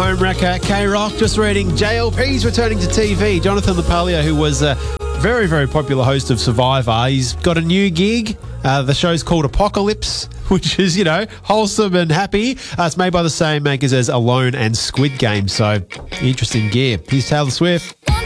Home Wrecker, K-Rock. Just reading, JLP's returning to TV. Jonathan LaPaglia, who was a very, very popular host of Survivor, he's got a new gig. The show's called Apocalypse, which is, wholesome and happy. It's made by the same makers as Alone and Squid Game, so interesting gear. Here's Taylor Swift.